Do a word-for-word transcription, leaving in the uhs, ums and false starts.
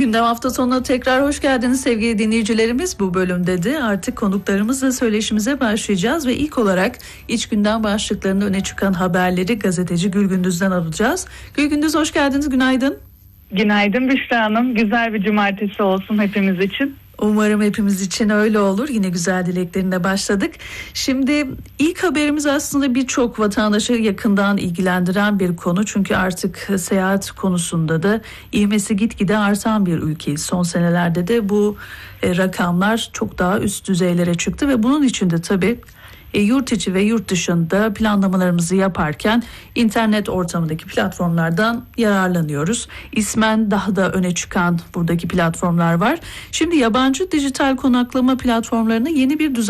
Gündem hafta sonuna tekrar hoş geldiniz sevgili dinleyicilerimiz. Bu bölümde de artık konuklarımızla söyleşimize başlayacağız ve ilk olarak iç gündem başlıklarında öne çıkan haberleri gazeteci Gülgündüz'den alacağız. Gülgündüz hoş geldiniz, günaydın. Günaydın Büşra Hanım. Güzel bir cumartesi olsun hepimiz için. Umarım hepimiz için öyle olur. Yine güzel dileklerine başladık. Şimdi ilk haberimiz aslında birçok vatandaşı yakından ilgilendiren bir konu. Çünkü artık seyahat konusunda da ivmesi gitgide artan bir ülkeyiz. Son senelerde de bu e, rakamlar çok daha üst düzeylere çıktı ve bunun için de tabii E, yurt içi ve yurt dışında planlamalarımızı yaparken internet ortamındaki platformlardan yararlanıyoruz. İsmen daha da öne çıkan buradaki platformlar var. Şimdi yabancı dijital konaklama platformlarına yeni bir düzen